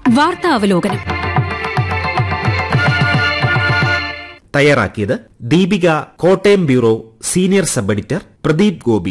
വാർത്താവലോകനം തയ്യാറാക്കിയത് Deepika, Kottayam bureau senior sub editor Pradeep Gopi.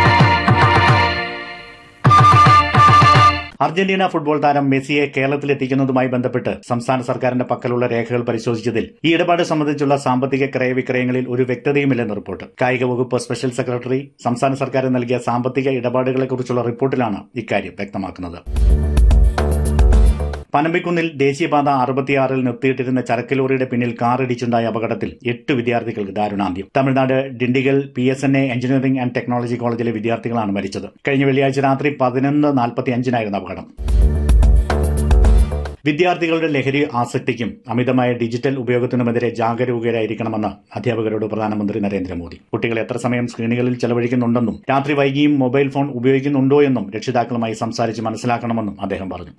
Argentina football താരം മെസ്സിയെ കേരളത്തിലെത്തിക്കുന്നതുമായി ബന്ധപ്പെട്ട് സംസ്ഥാന സർക്കാരിന്റെ പക്കലുള്ള രേഖകൾ പരിശോധിച്ചതിൽ ഈ ഇടപാട് സംബന്ധിച്ചുള്ള സാമ്പത്തിക ക്രയവിക്രയങ്ങളിൽ ഒരു വ്യക്തതയുമില്ലെന്ന് റിപ്പോർട്ട്. കായിക വകുപ്പ് സ്പെഷ്യൽ സെക്രട്ടറി സംസ്ഥാന സർക്കാരിന് നൽകിയ സാമ്പത്തിക ഇടപാടുകളെക്കുറിച്ചുള്ള റിപ്പോർട്ടിലാണ് ഇക്കാര്യം വ്യക്തമാക്കുന്നത്. പനമ്പിക്കുന്നിൽ ദേശീയപാത 66 നിർത്തിയിട്ടിരുന്ന ചരക്ക് ലോറിയുടെ പിന്നിൽ കാറിടിച്ചുണ്ടായ അപകടത്തിൽ 8 വിദ്യാർത്ഥികൾക്ക് ദാരുണാന്ത്യം. Tamil Nadu Dindigul PSNA engineering and technology കോളേജിലെ വിദ്യാർത്ഥികളാണ് മരിച്ചത്. കഴിഞ്ഞ വെള്ളിയാഴ്ച രാത്രി 11:45 അപകടം. വിദ്യാർത്ഥികളുടെ ലഹരി ആസക്തിക്കും അമിതമായ ഡിജിറ്റൽ ഉപയോഗത്തിനുമെതിരെ ജാഗരൂകരായിരിക്കണമെന്ന് അധ്യാപകരോട് പ്രധാനമന്ത്രി നരേന്ദ്രമോദി. കുട്ടികൾ എത്ര സമയം സ്ക്രീനുകളിൽ ചെലവഴിക്കുന്നുണ്ടെന്നും രാത്രി വൈകിയും മൊബൈൽ ഫോൺ ഉപയോഗിക്കുന്നുണ്ടോ എന്നും രക്ഷിതാക്കളുമായി സംസാരിച്ച് മനസ്സിലാക്കണമെന്നും അദ്ദേഹം പറഞ്ഞു.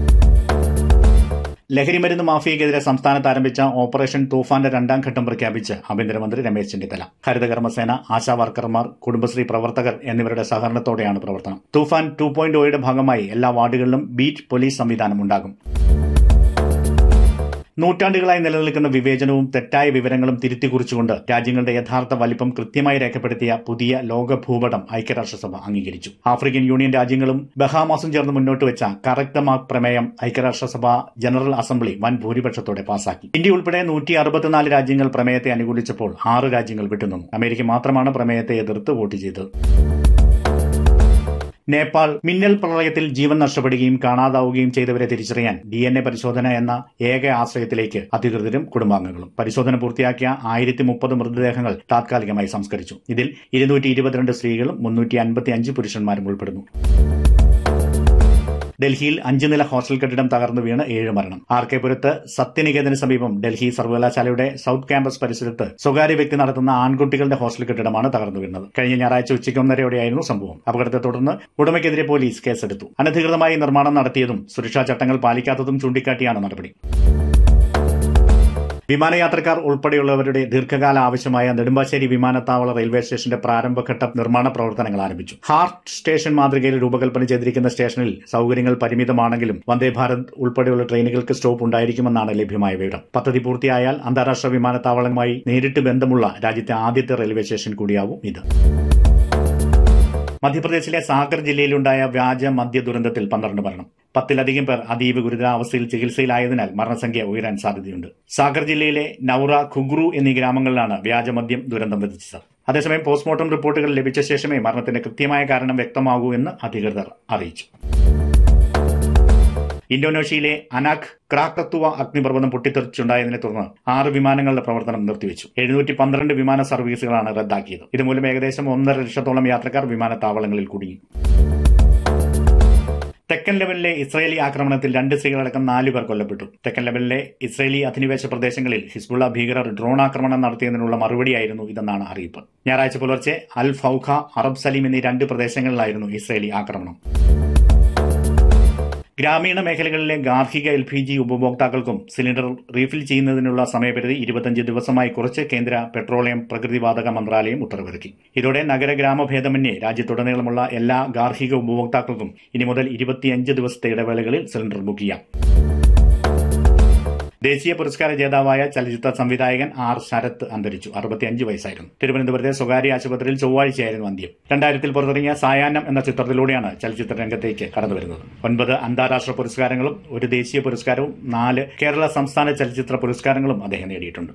ലഹരിമരുന്ന് മാഫിയയ്ക്കെതിരെ സംസ്ഥാനത്ത് ആരംഭിച്ച ഓപ്പറേഷൻ തൂഫാന്റെ 2ാം ഘട്ടം പ്രഖ്യാപിച്ച് ആഭ്യന്തരമന്ത്രി രമേശ് ചെന്നിത്തല. ഹരിതകർമ്മസേന, ആശാ വർക്കർമാർ, കുടുംബശ്രീ പ്രവർത്തകർ എന്നിവരുടെ സഹകരണത്തോടെയാണ് പ്രവർത്തനം. തൂഫാൻ 2.0യുടെ ഭാഗമായി എല്ലാ വാർഡുകളിലും ബീറ്റ് പോലീസ് സംവിധാനം ഉണ്ടാകും. നൂറ്റാണ്ടുകളായി നിലനിൽക്കുന്ന വിവേചനവും തെറ്റായ വിവരങ്ങളും തിരുത്തിക്കുറിച്ചുകൊണ്ട് രാജ്യങ്ങളുടെ യഥാർത്ഥ വലിപ്പം കൃത്യമായി രേഖപ്പെടുത്തിയ പുതിയ ലോക ഭൂപടം ഐക്യരാഷ്ട്രസഭ അംഗീകരിച്ചു. ആഫ്രിക്കൻ യൂണിയൻ രാജ്യങ്ങളും ബഹാമാസും ചേർന്ന് മുന്നോട്ട് വെച്ച കറക്റ്റ് ദ മാർക്ക് പ്രമേയം ഐക്യരാഷ്ട്രസഭ ജനറൽ അസംബ്ലി വൻ ഭൂരിപക്ഷത്തോടെ പാസാക്കി. ഇന്ത്യ ഉൾപ്പെടെ 164 രാജ്യങ്ങൾ പ്രമേയത്തെ അനുകൂലിച്ചപ്പോൾ 6 രാജ്യങ്ങൾ വിട്ടുനിന്നു. അമേരിക്ക മാത്രമാണ് പ്രമേയത്തെ എതിർത്ത് വോട്ട് ചെയ്തത്. നേപ്പാൾ മിന്നൽ പ്രളയത്തിൽ ജീവൻ നഷ്ടപ്പെടുകയും കാണാതാവുകയും ചെയ്തവരെ തിരിച്ചറിയാൻ DNA പരിശോധന എന്ന ഏക ആശ്രയത്തിലേക്ക് അധികൃതരും കുടുംബാംഗങ്ങളും. പരിശോധന പൂർത്തിയാക്കിയ 1030 മൃതദേഹങ്ങൾ താത്കാലികമായി സംസ്കരിച്ചു. ഇതിൽ 222 സ്ത്രീകളും 355 പുരുഷന്മാരും ഉൾപ്പെടുന്നു. ഡൽഹിയിൽ 5 നില ഹോസ്റ്റൽ കെട്ടിടം തകർന്നു വീണ് 7 മരണം. ആർകെപുരത്ത് സത്യനികേതന് സമീപം ഡൽഹി സർവകലാശാലയുടെ സൌത്ത് ക്യാമ്പസ് പരിസരത്ത് സ്വകാര്യ വ്യക്തി നടത്തുന്ന ആൺകുട്ടികളുടെ ഹോസ്റ്റൽ കെട്ടിടമാണ് തകർന്നു വീണത്. കഴിഞ്ഞ ഞായറാഴ്ച ഉച്ചയ്ക്ക് 1:30 സംഭവം. അപകടത്തെ തുടർന്ന് ഉടമയ്ക്കെതിരെ പോലീസ് കേസെടുത്തു. അനധികൃതമായി നിർമ്മാണം നടത്തിയതും സുരക്ഷാ ചട്ടങ്ങൾ പാലിക്കാത്തതും ചൂണ്ടിക്കാട്ടിയാണ് നടപടി. വിമാനയാത്രക്കാർ ഉൾപ്പെടെയുള്ളവരുടെ ദീർഘകാല ആവശ്യമായ നെടുമ്പാശ്ശേരി വിമാനത്താവള റെയിൽവേ സ്റ്റേഷന്റെ പ്രാരംഭഘട്ട നിർമ്മാണ പ്രവർത്തനങ്ങൾ ആരംഭിച്ചു. ഹാർട്ട് സ്റ്റേഷൻ മാതൃകയിൽ രൂപകൽപ്പന ചെയ്തിരിക്കുന്ന സ്റ്റേഷനിൽ സൌകര്യങ്ങൾ പരിമിതമാണെങ്കിലും വന്ദേ ഭാരത് ഉൾപ്പെടെയുള്ള ട്രെയിനുകൾക്ക് സ്റ്റോപ്പ് ഉണ്ടായിരിക്കുമെന്നാണ് ലഭ്യമായ വിവരം. പദ്ധതി പൂർത്തിയായാൽ അന്താരാഷ്ട്ര വിമാനത്താവളവുമായി നേരിട്ട് ബന്ധമുള്ള രാജ്യത്തെ ആദ്യത്തെ റെയിൽവേ സ്റ്റേഷൻ കൂടിയാവും ഇത്. മധ്യപ്രദേശിലെ സാഗർ ജില്ലയിലുണ്ടായ വ്യാജ മദ്യ ദുരന്തത്തിൽ 12 മരണം. 10-ലധികം പേർ അതീവ ഗുരുതരാവസ്ഥയിൽ ചികിത്സയിലായതിനാൽ മരണസംഖ്യ ഉയരാൻ സാധ്യതയുണ്ട്. സാഗർ ജില്ലയിലെ നൌറ, ഖുഗ്രു എന്നീ ഗ്രാമങ്ങളിലാണ് വ്യാജമദ്യം ദുരന്തം വിതച്ചത്. അതേസമയം പോസ്റ്റ്മോർട്ടം റിപ്പോർട്ടുകൾ ലഭിച്ച ശേഷമേ മരണത്തിന്റെ കൃത്യമായ കാരണം വ്യക്തമാകൂ എന്ന് അധികൃതർ അറിയിച്ചു. ഇന്തോനേഷ്യയിലെ അനാക് ക്രാക്കത്തുവ അഗ്നിപർവ്വതം പൊട്ടിത്തെറിച്ചുണ്ടായതിനെ തുടർന്ന് 6 വിമാനങ്ങളുടെ പ്രവർത്തനം നിർത്തിവെച്ചു. 712 വിമാന സർവീസുകളാണ് റദ്ദാക്കിയത്. ഇതുമൂലം ഏകദേശം 1.5 ലക്ഷത്തോളം യാത്രക്കാർ വിമാനത്താവളങ്ങളിൽ കുടുങ്ങി. തെക്കൻ ലെബനിലെ ഇസ്രയേലി ആക്രമണത്തിൽ 2 സ്ത്രീകളടക്കം 4 പേർ കൊല്ലപ്പെട്ടു. തെക്കൻ ലെബനിലെ ഇസ്രയേലി അധിനിവേശ പ്രദേശങ്ങളിൽ ഹിസ്ബുള്ള ഭീകരർ ഡ്രോൺ ആക്രമണം നടത്തിയതിനുള്ള മറുപടിയായിരുന്നു ഇതെന്നാണ് അറിയിപ്പ്. ഞായറാഴ്ച പുലർച്ചെ അൽ ഫൌഖ, അറബ് സലീം എന്നീ 2 പ്രദേശങ്ങളിലായിരുന്നു ഇസ്രയേലി ആക്രമണം. ഗ്രാമീണ മേഖലകളിലെ ഗാർഹിക LPG ഉപഭോക്താക്കൾക്കും സിലിണ്ടർ റീഫിൽ ചെയ്യുന്നതിനുള്ള സമയപരിധി 25 ദിവസമായി കുറച്ച് കേന്ദ്ര പെട്രോളിയം പ്രകൃതിവാതക മന്ത്രാലയം ഉത്തരവിറക്കി. ഇതോടെ നഗര ഗ്രാമ ഭേദമന്യേ രാജ്യത്തുടനീളമുള്ള എല്ലാ ഗാർഹിക ഉപഭോക്താക്കൾക്കും ഇനി മുതൽ 25 ദിവസത്തെ ഇടവേളകളിൽ സിലിണ്ടർ ബുക്ക് ചെയ്യാം. ദേശീയ പുരസ്കാര ജേതാവായ ചലച്ചിത്ര സംവിധായകൻ R. ശരത് അന്തരിച്ചു. 65 വയസ്സായിരുന്നു. തിരുവനന്തപുരത്തെ സ്വകാര്യ ആശുപത്രിയിൽ ചൊവ്വാഴ്ചയായിരുന്നു അന്ത്യം. 2000 പുറത്തിറങ്ങിയ സായാഹ്നം എന്ന ചിത്രത്തിലൂടെയാണ് ചലച്ചിത്ര രംഗത്തേക്ക് കടന്നുവരുന്നത്. 9 അന്താരാഷ്ട്ര പുരസ്കാരങ്ങളും 1 ദേശീയ പുരസ്കാരവും 4 കേരള സംസ്ഥാന ചലച്ചിത്ര പുരസ്കാരങ്ങളും അദ്ദേഹം നേടിയിട്ടുണ്ട്.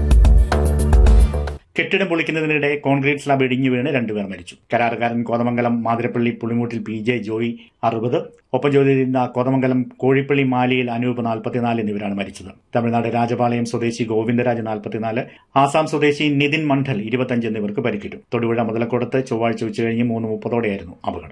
കെട്ടിടം പൊളിക്കുന്നതിനിടെ കോൺക്രീറ്റ് സ്ലാബ് ഇടിഞ്ഞു വീണ് 2 പേർ മരിച്ചു. കരാറുകാരൻ കോതമംഗലം മാതിരപ്പള്ളി പുളിമൂട്ടിൽ PJ ജോയി 60, ഒപ്പം ജോലി ചെയ്യുന്ന കോതമംഗലം കോഴിപ്പള്ളി മാലിയിൽ അനൂപ് 44 എന്നിവരാണ് മരിച്ചത്. തമിഴ്നാട് രാജപാളയം സ്വദേശി ഗോവിന്ദരാജ് 44, ആസാം സ്വദേശി നിതിൻ മണ്ഡൽ 25 എന്നിവർക്ക് പരിക്കേറ്റു. തൊടുപുഴ മുതലക്കോടത്ത് ചൊവ്വാഴ്ച ഉച്ചകഴിഞ്ഞ് 3:30 അപകടം.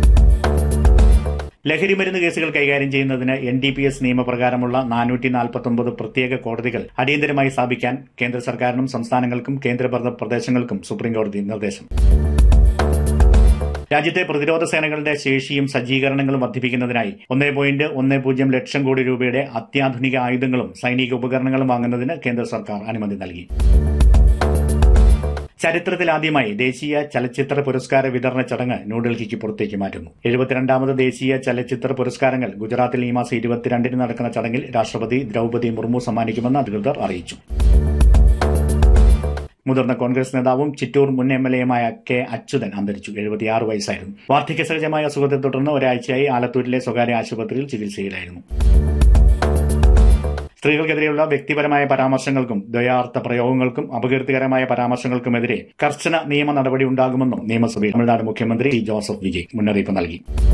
ലഹരിമരുന്ന് കേസുകൾ കൈകാര്യം ചെയ്യുന്നതിന് NDPS നിയമപ്രകാരമുള്ള 449 പ്രത്യേക കോടതികൾ അടിയന്തരമായി സ്ഥാപിക്കാൻ കേന്ദ്ര സർക്കാരിനും സംസ്ഥാനങ്ങൾക്കും കേന്ദ്രഭരണ പ്രദേശങ്ങൾക്കും സുപ്രീംകോടതി നിർദ്ദേശം. രാജ്യത്തെ പ്രതിരോധ സേനകളുടെ ശേഷിയും സജ്ജീകരണങ്ങളും വർദ്ധിപ്പിക്കുന്നതിനായി 1.10 ലക്ഷം കോടി രൂപയുടെ അത്യാധുനിക ആയുധങ്ങളും സൈനിക ഉപകരണങ്ങളും വാങ്ങുന്നതിന് കേന്ദ്ര സർക്കാർ അനുമതി നൽകി. ചരിത്രത്തിലാദ്യമായി ദേശീയ ചലച്ചിത്ര പുരസ്കാര വിതരണ ചടങ്ങ് ന്യൂഡൽഹിക്ക് പുറത്തേക്ക് മാറ്റുന്നു. 72ാമത് ദേശീയ ചലച്ചിത്ര പുരസ്കാരങ്ങൾ ഗുജറാത്തിൽ ഈ മാസം 22-ന് നടക്കുന്ന ചടങ്ങിൽ രാഷ്ട്രപതി ദ്രൌപദി മുർമു സമ്മാനിക്കുമെന്ന് അധികൃതർ അറിയിച്ചു. മുതിർന്ന കോൺഗ്രസ് നേതാവും ചിറ്റൂർ മുൻ എംഎൽഎയുമായ കെ അച്യുതൻ അന്തരിച്ചു. 76 വയസ്സായിരുന്നു. വാർദ്ധക്യസഹജമായ അസുഖത്തെ തുടർന്ന് ഒരാഴ്ചയായി ആലത്തൂരിലെ സ്വകാര്യ ആശുപത്രിയിൽ ചികിത്സയിലായിരുന്നു. സ്ത്രീകൾക്കെതിരെയുള്ള വ്യക്തിപരമായ പരാമർശങ്ങൾക്കും ദ്വയാർത്ഥ പ്രയോഗങ്ങൾക്കും അപകീർത്തികരമായ പരാമർശങ്ങൾക്കുമെതിരെ കർശന നിയമ നടപടി ഉണ്ടാകുമെന്നും നിയമസഭയിൽ തമിഴ്നാട് മുഖ്യമന്ത്രി ജോസഫ് വിജയ് മുന്നറിയിപ്പ് നൽകി.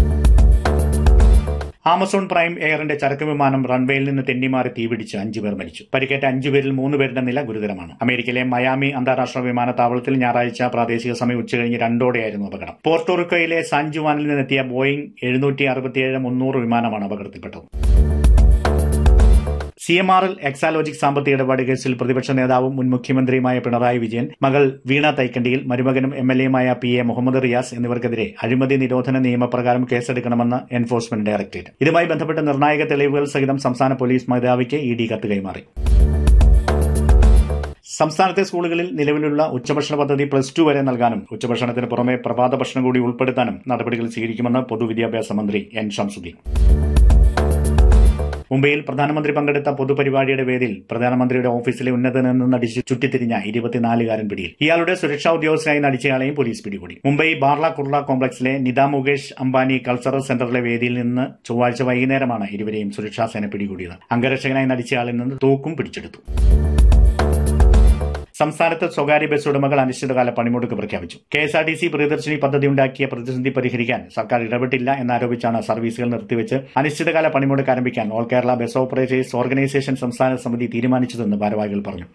ആമസോൺ പ്രൈം എയറിന്റെ ചരക്ക് വിമാനം റൺവേയിൽ നിന്ന് തെന്നിമാറി തീപിടിച്ച് 5 പേർ മരിച്ചു. പരിക്കേറ്റ 5 പേരിൽ 3 പേരുടെ നില ഗുരുതരമാണ്. അമേരിക്കയിലെ മയാമി അന്താരാഷ്ട്ര വിമാനത്താവളത്തിൽ ഞായറാഴ്ച പ്രാദേശിക സമയം ഉച്ചകഴിഞ്ഞ് 2:00 അപകടം. പോർട്ടോറിക്കോയിലെ സാൻ ജുവാനിൽ നിന്നെത്തിയ ബോയിംഗ് 767-300 വിമാനമാണ് അപകടത്തിൽപ്പെട്ടത്. CMRL എക്സാലോജിക് സാമ്പത്തിക ഇടപാട് കേസിൽ പ്രതിപക്ഷ നേതാവും മുൻ മുഖ്യമന്ത്രിയുമായ പിണറായി വിജയൻ, മകൾ വീണ തൈക്കണ്ടിയിൽ, മരുമകനും MLAയുമായ PA മുഹമ്മദ് റിയാസ് എന്നിവർക്കെതിരെ അഴിമതി നിരോധന നിയമപ്രകാരം കേസെടുക്കണമെന്ന് എൻഫോഴ്സ്മെന്റ് ഡയറക്ടറേറ്റ്. ഇതുമായി ബന്ധപ്പെട്ട നിർണായക തെളിവുകൾ സഹിതം സംസ്ഥാന പോലീസ് മേധാവിക്ക് ED കത്ത് കൈമാറി. സംസ്ഥാനത്തെ സ്കൂളുകളിൽ നിലവിലുള്ള ഉച്ചഭക്ഷണ പദ്ധതി +2 വരെ നൽകാനും ഉച്ചഭക്ഷണത്തിന് പുറമെ പ്രഭാത ഭക്ഷണം കൂടി ഉൾപ്പെടുത്താനും നടപടികൾ സ്വീകരിക്കുമെന്ന് പൊതുവിദ്യാഭ്യാസ മന്ത്രി N ശംസുദ്ദീൻ. മുംബൈയിൽ പ്രധാനമന്ത്രി പങ്കെടുത്ത പൊതുപരിപാടിയുടെ വേദിയിൽ പ്രധാനമന്ത്രിയുടെ ഓഫീസിലെ ഉന്നതനെന്ന് നടിച്ച് ചുറ്റിത്തിരിഞ്ഞ 24-കാരൻ പിടിയിൽ. ഇയാളുടെ സുരക്ഷാ ഉദ്യോഗസ്ഥനായി നടിച്ചയാളെയും പോലീസ് പിടികൂടി. മുംബൈ ബാർല കുർള കോംപ്ലക്സിലെ നിത മുകേഷ് അംബാനി കൾച്ചറൽ സെന്ററിലെ വേദിയിൽ നിന്ന് ചൊവ്വാഴ്ച വൈകുന്നേരമാണ് ഇരുവരെയും സുരക്ഷാസേന പിടികൂടിയത്. അംഗരക്ഷകനായി നടിച്ചയാളിൽ നിന്ന് തോക്കും പിടിച്ചെടുത്തു. സംസ്ഥാനത്ത് സ്വകാര്യ ബസ് ഉടമകൾ അനിശ്ചിതകാല പണിമുടക്ക് പ്രഖ്യാപിച്ചു. KSRTC പ്രിയദർശിനി പദ്ധതി ഉണ്ടാക്കിയ പ്രതിസന്ധി പരിഹരിക്കാൻ സർക്കാർ ഇടപെട്ടില്ല എന്നാരോപിച്ചാണ് സർവീസുകൾ നിർത്തിവെച്ച് അനിശ്ചിതകാല പണിമുടക്ക് ആരംഭിക്കാൻ all Kerala bus operators organisation സംസ്ഥാന സമിതി തീരുമാനിച്ചതെന്ന് ഭാരവാഹികൾ പറഞ്ഞു.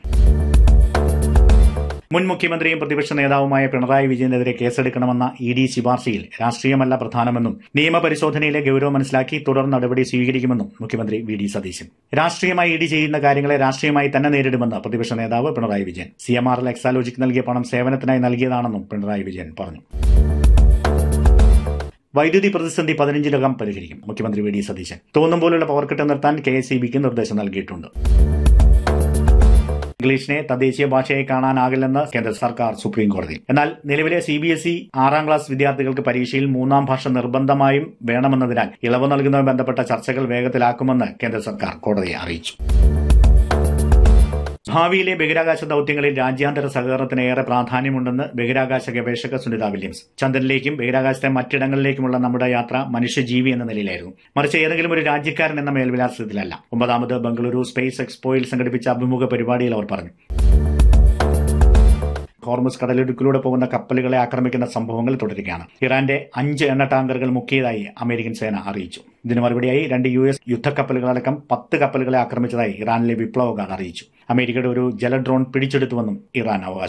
മുൻ മുഖ്യമന്ത്രിയും പ്രതിപക്ഷ നേതാവുമായ പിണറായി വിജയനെതിരെ കേസെടുക്കണമെന്ന ED ശുപാർശയിൽ രാഷ്ട്രീയമല്ല പ്രധാനമെന്നും നിയമപരിശോധനയിലെ ഗൌരവം മനസ്സിലാക്കി തുടർ നടപടി സ്വീകരിക്കുമെന്നും മുഖ്യമന്ത്രി VD സതീശൻ. രാഷ്ട്രീയമായി ED ചെയ്യുന്ന കാര്യങ്ങളെ രാഷ്ട്രീയമായി തന്നെ നേരിടുമെന്ന് പ്രതിപക്ഷ നേതാവ് പിണറായി വിജയൻ. CMRL എക്സാലോജിക് നൽകിയ പണം സേവനത്തിനായി നൽകിയതാണെന്നും പിണറായി വിജയൻ പറഞ്ഞു. വൈദ്യുതി പ്രതിസന്ധി 15-നകം പരിഹരിക്കും. മുഖ്യമന്ത്രി VD സതീശൻ. തോന്നുമ്പോലുള്ള പവർ കട്ട് നിർത്താൻ KSEBക്ക് നിർദ്ദേശം നൽകിയിട്ടുണ്ട്. ഇംഗ്ലീഷിനെ തദ്ദേശീയ ഭാഷയായി കാണാനാകില്ലെന്ന് കേന്ദ്ര സർക്കാർ സുപ്രീം കോടതിയിൽ. എന്നാൽ നിലവിലെ CBSE 6ാം ക്ലാസ് വിദ്യാർത്ഥികൾക്ക് പരീക്ഷയിൽ 3ാം ഭാഷ നിർബന്ധമായും വേണമെന്നതിനാൽ ഇളവ് നൽകുന്നതുമായി ബന്ധപ്പെട്ട ചർച്ചകൾ വേഗത്തിലാക്കുമെന്ന് കേന്ദ്ര സർക്കാർ കോടതിയെ അറിയിച്ചു. ഭാവിയിലെ ബഹിരാകാശ ദൌത്യങ്ങളിൽ രാജ്യാന്തര സഹകരണത്തിന് ഏറെ പ്രാധാന്യമുണ്ടെന്ന് ബഹിരാകാശ ഗവേഷക സുനിത വില്യംസ്. ചന്ദ്രനിലേക്കും ബഹിരാകാശത്തെ മറ്റിടങ്ങളിലേക്കുമുള്ള നമ്മുടെ യാത്ര മനുഷ്യജീവി എന്ന നിലയിലായിരുന്നു, മറിച്ച് ഏതെങ്കിലും ഒരു രാജ്യക്കാരൻ എന്ന മേൽവിലാസത്തിലല്ല. 9ാമത് ബംഗളൂരു സ്പേസ് എക്സ്പോയിൽ സംഘടിപ്പിച്ച അഭിമുഖ പരിപാടിയിൽ അവർ പറഞ്ഞു. ഹോർമുസ് കടലിടുക്കിലൂടെ പോകുന്ന കപ്പലുകളെ ആക്രമിക്കുന്ന സംഭവങ്ങൾ തുടരുകയാണ്. ഇറാന്റെ 5 എണ്ണ ടാങ്കറുകൾ മുക്കിയതായി അമേരിക്കൻ സേന അറിയിച്ചു. ഇതിന് മറുപടിയായി 2 US യുദ്ധക്കപ്പലുകളടക്കം 10 കപ്പലുകളെ ആക്രമിച്ചതായി ഇറാനിലെ വിപ്ലവകാർ അറിയിച്ചു. അമേരിക്കയുടെ ഒരു ജല ഡ്രോൺ പിടിച്ചെടുത്തുവെന്നും ഇറാൻ അവകാശപ്പെട്ടു.